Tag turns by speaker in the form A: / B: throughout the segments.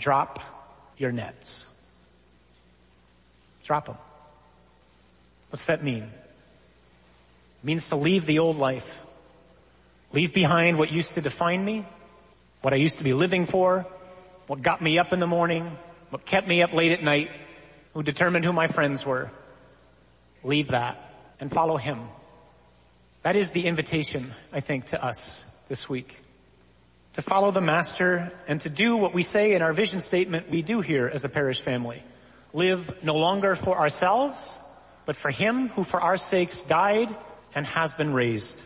A: drop your nets. Drop them. What's that mean? It means to leave the old life. Leave behind what used to define me, what I used to be living for, what got me up in the morning, what kept me up late at night, who determined who my friends were. Leave that and follow him. That is the invitation, I think, to us this week. To follow the Master and to do what we say in our vision statement we do here as a parish family. Live no longer for ourselves, but for him who for our sakes died and has been raised.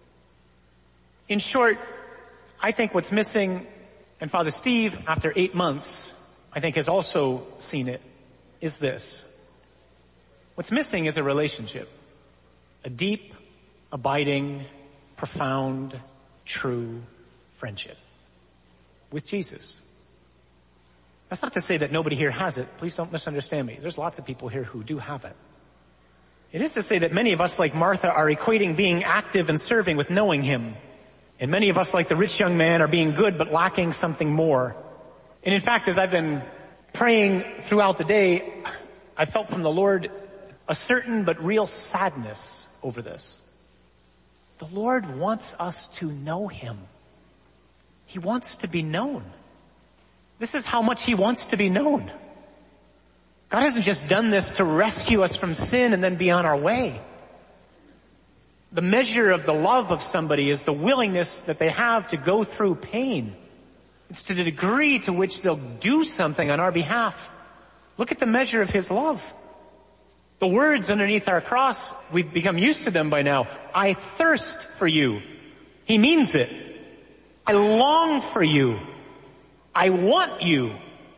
A: In short, I think what's missing, and Father Steve, after 8 months, I think has also seen it, is this. What's missing is a relationship. A deep, abiding, profound, true friendship with Jesus. That's not to say that nobody here has it. Please don't misunderstand me. There's lots of people here who do have it. It is to say that many of us, like Martha, are equating being active and serving with knowing him. And many of us, like the rich young man, are being good but lacking something more. And in fact, as I've been praying throughout the day, I felt from the Lord a certain but real sadness over this. The Lord wants us to know him. He wants to be known. This is how much he wants to be known. God hasn't just done this to rescue us from sin and then be on our way. The measure of the love of somebody is the willingness that they have to go through pain. It's to the degree to which they'll do something on our behalf. Look at the measure of his love. The words underneath our cross, we've become used to them by now. I thirst for you. He means it. I long for you. I want you.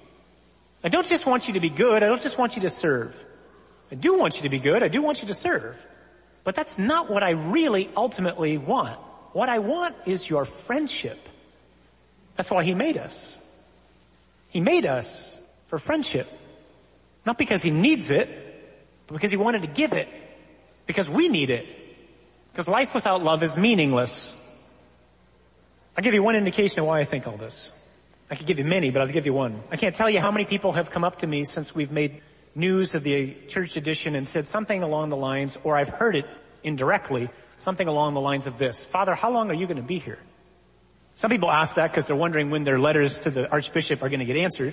A: I don't just want you to be good. I don't just want you to serve. I do want you to be good. I do want you to serve. But that's not what I really ultimately want. What I want is your friendship. That's why he made us. He made us for friendship. Not because he needs it, but because he wanted to give it. Because we need it. Because life without love is meaningless. I'll give you one indication of why I think all this. I could give you many, but I'll give you one. I can't tell you how many people have come up to me since we've made news of the church edition and said something along the lines, or I've heard it indirectly, something along the lines of this. Father, how long are you going to be here? Some people ask that because they're wondering when their letters to the Archbishop are going to get answered.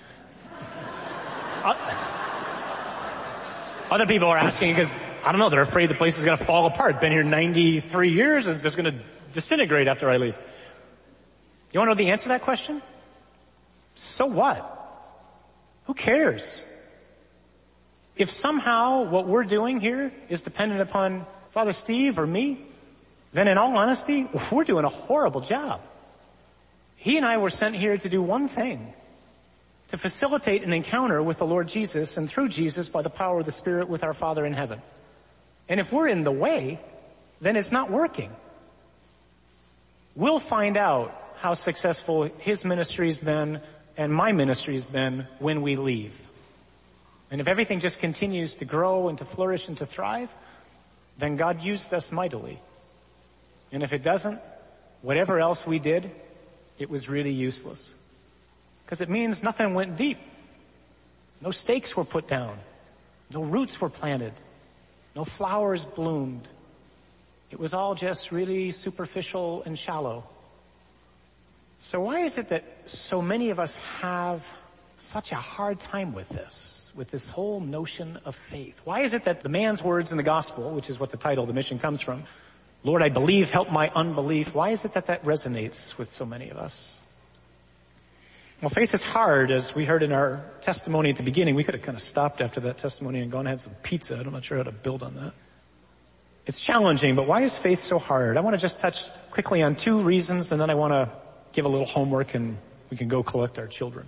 A: Other people are asking because, I don't know, they're afraid the place is going to fall apart. Been here 93 years and it's just going to disintegrate after I leave. You want to know the answer to that question? So what? Who cares? If somehow what we're doing here is dependent upon Father Steve or me, then in all honesty, we're doing a horrible job. He and I were sent here to do one thing, to facilitate an encounter with the Lord Jesus and through Jesus by the power of the Spirit with our Father in heaven. And if we're in the way, then it's not working. We'll find out how successful his ministry's been and my ministry's been when we leave. And if everything just continues to grow and to flourish and to thrive, then God used us mightily. And if it doesn't, whatever else we did, it was really useless. Because it means nothing went deep. No stakes were put down. No roots were planted. No flowers bloomed. It was all just really superficial and shallow. So why is it that so many of us have such a hard time with this whole notion of faith? Why is it that the man's words in the gospel, which is what the title of the mission comes from, Lord, I believe, help my unbelief, why is it that that resonates with so many of us? Well, faith is hard, as we heard in our testimony at the beginning. We could have kind of stopped after that testimony and gone and had some pizza. I'm not sure how to build on that. It's challenging, but why is faith so hard? I want to just touch quickly on 2 reasons, and then I want to give a little homework and we can go collect our children.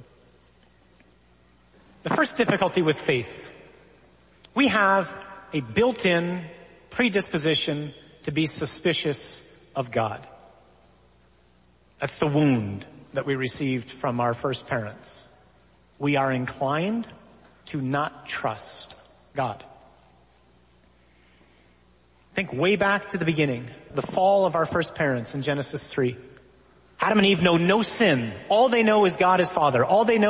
A: The first difficulty with faith. We have a built-in predisposition to be suspicious of God. That's the wound that we received from our first parents. We are inclined to not trust God. Think way back to the beginning, the fall of our first parents in Genesis 3. Adam and Eve know no sin. All they know is God is Father. All they know